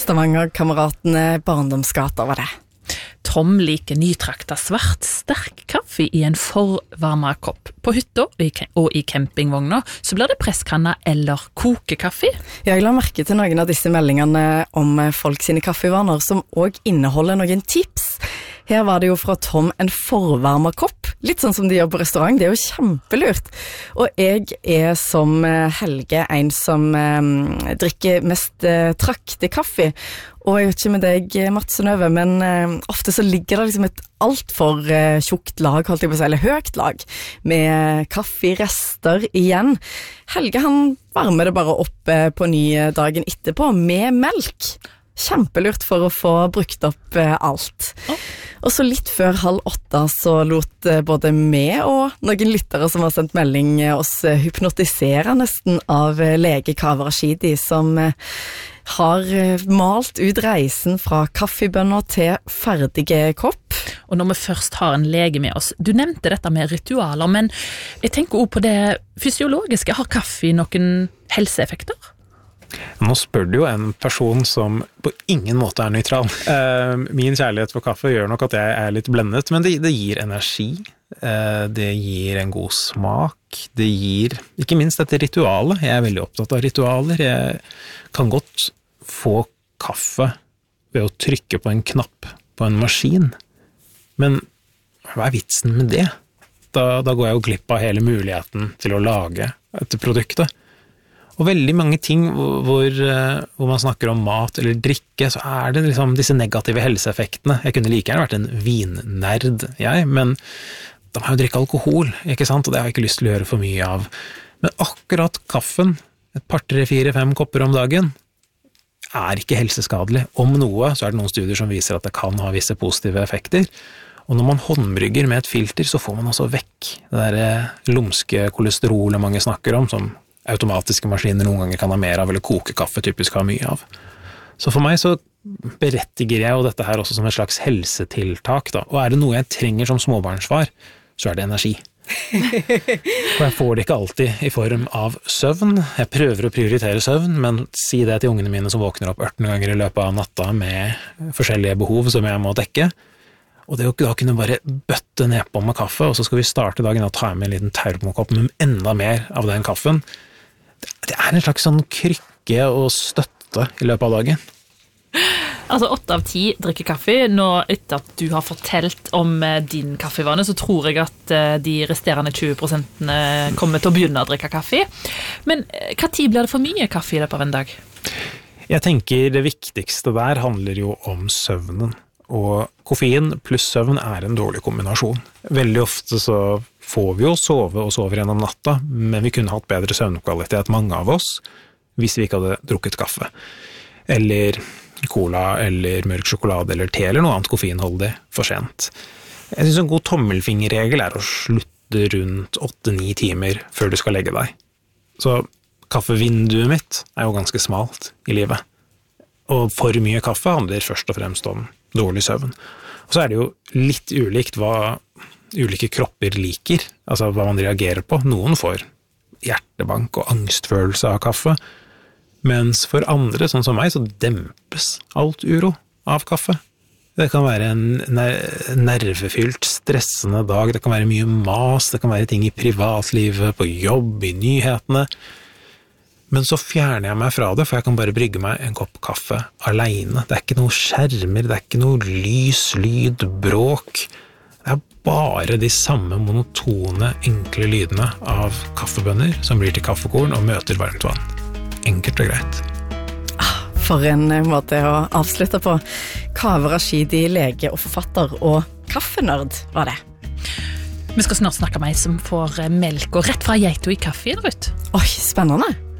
Stavanger-kameratene barndomsgata var det. Tom liker nytrakta svart, sterk kaffe i en forvarmet kopp. På hytta og i campingvogna så blir det presskanna eller kokekaffe. Jeg la merke til noen av disse meldingene om folk sine kaffevaner som også inneholder noen tips. Her var det jo fra Tom en forvarmet kopp, litt sånn som de gjør på restaurant, det er jo kjempelurt. Og jeg som Helge, en som drikker mest traktig kaffe, og jeg vet ikke med deg, Mats Synnøve, men ofte så ligger det liksom et alt for tjukt lag, holdt jeg på å si, eller høyt lag, med kafferester igjen. Helge, han varmer det bare opp på ny dagen etterpå, med melk. Kjempelurt for å få brukt opp alt. Og så litt før 7:30 så lot både meg og noen lyttere som har sendt melding oss hypnotisere nesten av lege Kaveh Rashidi, som har malt ut reisen fra kaffebønner til ferdige kopp. Og når vi først har en lege med oss, du nevnte dette med ritualer, men jeg tenker også på det fysiologiske. Har kaffe noen helseeffekter? Nå spør du jo en person som på ingen måte er nøytral. Min kjærlighet for kaffe gjør nok at jeg er litt blendet, men det gir energi, det gir en god smak, det gir ikke minst dette ritualet. Jeg er veldig opptatt av ritualer. Jeg kan godt få kaffe ved å trykke på en knapp på en maskin, men hva er vitsen med det? Da går jeg jo glipp av hele muligheten til å lage dette produktet. Og veldig mange ting hvor man snakker om mat eller drikke, så er det liksom disse negative helseeffektene. Jeg kunne like gjerne vært en vinnerd, men da må jeg jo drikke alkohol, ikke sant? Og det har jeg ikke lyst til å gjøre for mye av. Men akkurat kaffen, et par, 3, 4, 5 kopper om dagen, er ikke helseskadelig. Om noe, så er det noen studier som viser at det kan ha visse positive effekter. Og når man håndbrygger med et filter, så får man også vekk det der lumske kolesterolet mange snakker om, som automatiske maskiner noen ganger kan ha mer av, eller kokekaffe typisk har mye av. Så for meg så berettiger jeg jo dette her også som et slags helsetiltak da. Og er det noe jeg trenger som småbarnsfar, så er det energi. Og jeg får det ikke alltid i form av søvn. Jeg prøver å prioritere søvn, men si det til ungene mine som våkner opp 18 ganger i løpet av natta med forskjellige behov som jeg må dekke. Og det å da kunne bare bøtte nedpå med kaffe, og så skal vi starte dagen og ta med en liten termokopp med enda mer av den kaffen. Det er en slags sånn krykke og støtte i løpet av dagen. Altså 8 av 10 drikker kaffe. Nå etter at du har fortalt om din kaffevane, så tror jeg at de resterende 20% kommer til å begynne å drikke kaffe. Men hva tid blir det for mye kaffe i løpet av en dag? Jeg tenker det viktigste der handler jo om søvnen. Og koffein pluss søvn er en dårlig kombinasjon. Veldig ofte så får vi jo sove og sover gjennom natta, men vi kunne hatt bedre søvnkvalitet, mange av oss, hvis vi ikke hadde drukket kaffe. Eller cola, eller mørk sjokolade, eller te, eller noe annet koffeinholdig for sent. Jeg synes en god tommelfingerregel er å slutte rundt 8-9 timer før du skal legge deg. Så kaffevinduet mitt er jo ganske smalt i livet. Og for mye kaffe handler først og fremst om dårlig søvn. Og så er det jo litt ulikt hva ulike kropper liker, altså hva man reagerer på. Noen får hjertebank og angstfølelse av kaffe, mens for andre, sånn som meg, så dempes alt uro av kaffe. Det kan være en nervefylt, stressende dag, det kan være mye mas, det kan være ting i privatlivet, på jobb, i nyhetene. Men så fjerner jeg meg fra det, for jeg kan bare brygge meg en kopp kaffe alene. Det er ikke noe skjermer, det er ikke noe lys, lyd, bråk. Det er bare de samme monotone, enkle lydene av kaffebønner som blir til kaffekorn og møter varmt vann. Enkelt og greit. For en måte å avslutte på. Kaveh Rashidi, lege og forfatter, og kaffenørd var det. Vi skal snart snakke med en som får melk og rett fra geito i kaffe, Ruth. Oi, spennende.